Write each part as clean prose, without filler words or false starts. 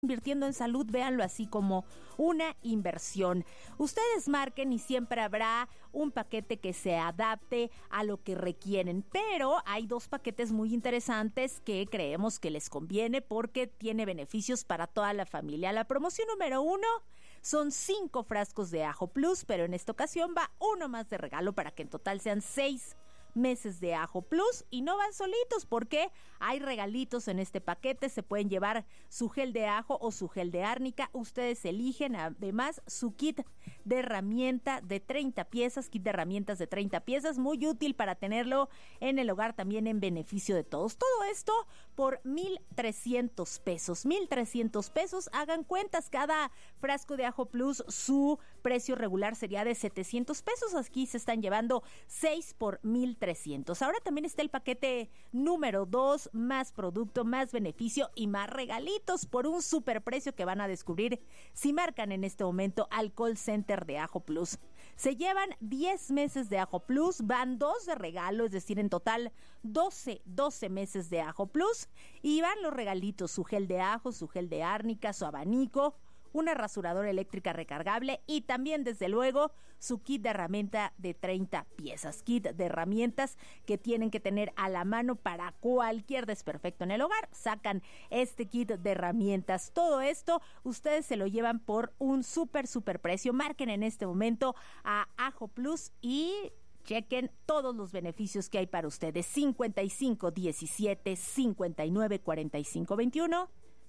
invirtiendo en salud, véanlo así como una inversión. Ustedes marquen y siempre habrá un paquete que se adapte a lo que requieren, pero hay 2 paquetes muy interesantes que creemos que les conviene porque tiene beneficios para toda la familia. La promoción número 1 son 5 frascos de Ajo Plus, pero en esta ocasión va uno más de regalo para que en total sean 6 meses de Ajo Plus, y no van solitos porque hay regalitos en este paquete. Se pueden llevar su gel de ajo o su gel de árnica, ustedes eligen. Además, su kit de herramienta de 30 piezas, kit de herramientas de 30 piezas, muy útil para tenerlo en el hogar, también en beneficio de todos. Todo esto por 1,300 pesos. 1,300 pesos, hagan cuentas, cada frasco de Ajo Plus, su precio regular sería de 700 pesos. Aquí se están llevando 6 por 1,300. Ahora también está el paquete número 2, más producto, más beneficio y más regalitos por un superprecio que van a descubrir si marcan en este momento al call center de Ajo Plus. Se llevan 10 meses de Ajo Plus, van 2 de regalo, es decir, en total 12 meses de Ajo Plus, y van los regalitos, su gel de ajo, su gel de árnica, su abanico, una rasuradora eléctrica recargable y también, desde luego, su kit de herramienta de 30 piezas. Kit de herramientas que tienen que tener a la mano para cualquier desperfecto en el hogar. Sacan este kit de herramientas. Todo esto ustedes se lo llevan por un super precio. Marquen en este momento a Ajo Plus y chequen todos los beneficios que hay para ustedes. 55 17 59 45 21.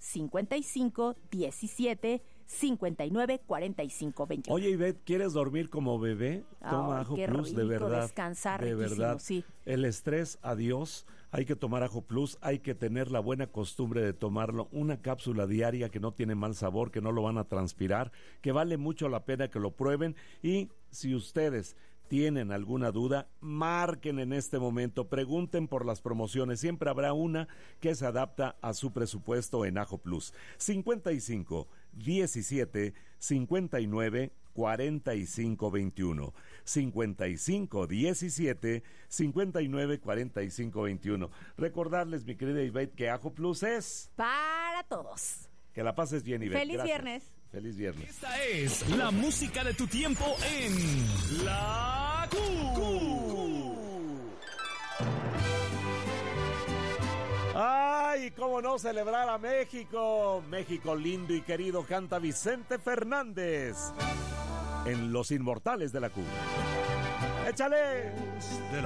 55 17 59 45 21. Oye, Ivette, ¿quieres dormir como bebé? Toma Ajo Plus, rico, de verdad. Descansar, de verdad. Sí. El estrés, adiós. Hay que tomar Ajo Plus, hay que tener la buena costumbre de tomarlo. Una cápsula diaria que no tiene mal sabor, que no lo van a transpirar, que vale mucho la pena que lo prueben. Y si ustedes tienen alguna duda, marquen en este momento, pregunten por las promociones, siempre habrá una que se adapta a su presupuesto en Ajo Plus. 55 17 59 45 21. 55 17 59 45 21. Recordarles, mi querida Ivette, que Ajo Plus es para todos. Que la pases bien, Ivette. Feliz Gracias. viernes. Feliz viernes. Esta es la música de tu tiempo en La Q. ¡Ay, cómo no celebrar a México! México lindo y querido, canta Vicente Fernández en Los Inmortales de la Q. ¡Échale!